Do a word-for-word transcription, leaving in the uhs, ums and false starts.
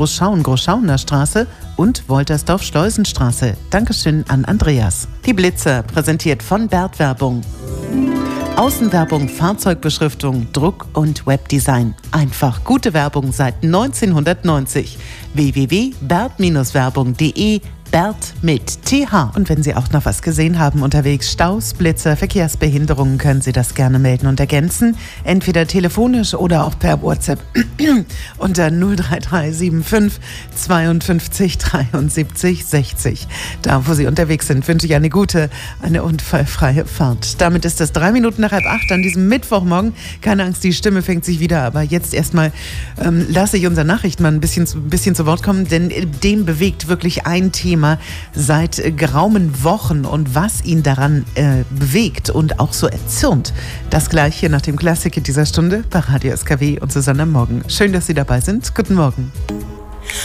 Großschauen, Großschauener Straße und Woltersdorf-Schleusenstraße. Dankeschön an Andreas. Die Blitzer präsentiert von Bert Werbung. Außenwerbung, Fahrzeugbeschriftung, Druck und Webdesign. Einfach gute Werbung seit neunzehnhundertneunzig. w w w punkt bert werbung punkt de Bert mit T H. Und wenn Sie auch noch was gesehen haben unterwegs, Staus, Blitzer, Verkehrsbehinderungen, können Sie das gerne melden und ergänzen. Entweder telefonisch oder auch per WhatsApp unter null drei drei sieben fünf zweiundfünfzig dreiundsiebzig sechzig. Da, wo Sie unterwegs sind, wünsche ich eine gute, eine unfallfreie Fahrt. Damit ist es drei Minuten nach halb acht an diesem Mittwochmorgen. Keine Angst, die Stimme fängt sich wieder, aber jetzt erstmal ähm, lasse ich unser Nachrichtenmann ein bisschen, ein bisschen zu Wort kommen, denn dem bewegt wirklich ein Thema seit äh, geraumen Wochen und was ihn daran äh, bewegt und auch so erzürnt. Das gleich hier nach dem Klassiker dieser Stunde bei Radio S K W und Susanne am Morgen. Schön, dass Sie dabei sind. Guten Morgen.